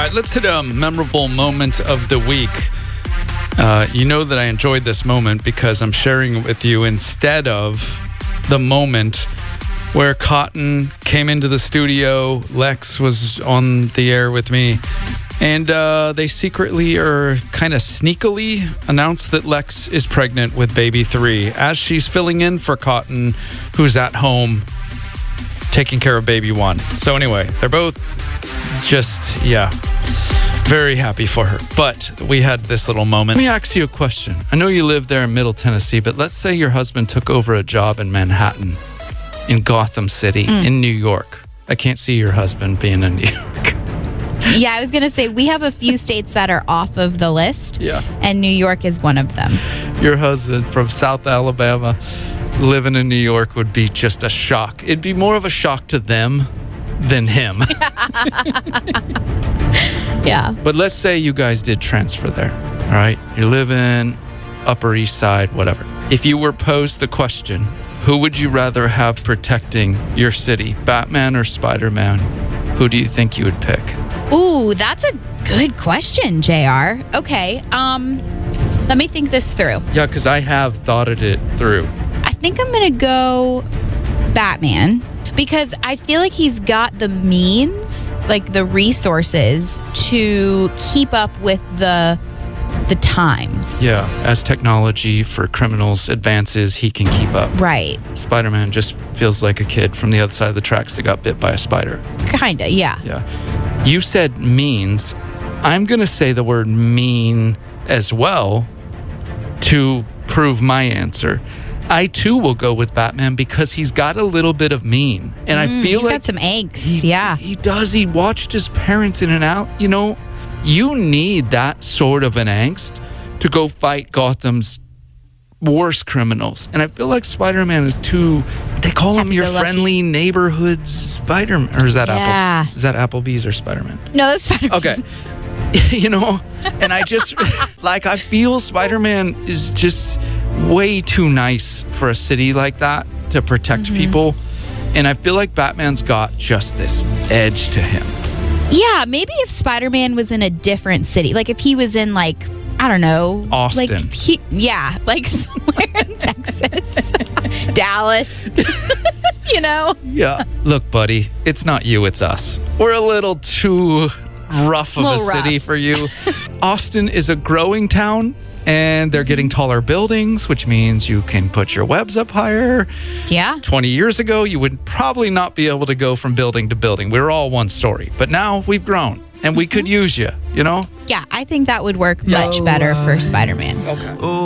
All right, let's hit a memorable moment of the week. You know that I enjoyed this moment because I'm sharing it with you instead of the moment where Cotton came into the studio. Lex was on the air with me, and they secretly or kind of sneakily announced that Lex is pregnant with baby 3 as she's filling in for Cotton, who's at home taking care of baby 1. So anyway, they're both just, very happy for her. But we had this little moment. Let me ask you a question. I know you live there in Middle Tennessee, but let's say your husband took over a job in Manhattan, in Gotham City, in New York. I can't see your husband being in New York. Yeah, I was going to say, we have a few states that are off of the list. Yeah. And New York is one of them. Your husband from South Alabama living in New York would be just a shock. It'd be more of a shock to them than him. Yeah. But let's say you guys did transfer there, all right? You live in Upper East Side, whatever. If you were posed the question, who would you rather have protecting your city, Batman or Spider-Man? Who do you think you would pick? Ooh, that's a good question, JR. Okay, let me think this through. Yeah, because I have thoughted it through. I think I'm going to go Batman because I feel like he's got the means, like the resources to keep up with the times. Yeah, as technology for criminals advances, he can keep up. Right. Spider-Man just feels like a kid from the other side of the tracks that got bit by a spider. Kinda, yeah. Yeah. You said means. I'm going to say the word mean as well to prove my answer. I too will go with Batman because he's got a little bit of mean. And I feel he's like got some angst, he does. He watched his parents in and out. You know, you need that sort of an angst to go fight Gotham's worst criminals. And I feel like Spider-Man is too, they call him your friendly neighborhood Spider-Man. Or is that Apple? Is that Applebee's or Spider-Man? No, that's Spider-Man. Okay. You know, and I just, like, I feel Spider-Man is just way too nice for a city like that to protect people. And I feel like Batman's got just this edge to him. Yeah, maybe if Spider-Man was in a different city, like if he was in, like, I don't know, Austin. Like like somewhere in Texas, Dallas, you know? Yeah. Look, buddy, it's not you, it's us. We're a little too rough of a city for you. Austin is a growing town, and they're getting taller buildings, which means you can put your webs up higher. Yeah. 20 years ago, you would probably not be able to go from building to building. We were all one story. But now we've grown, and we could use you, you know? Yeah, I think that would work much better for Spider-Man. Okay.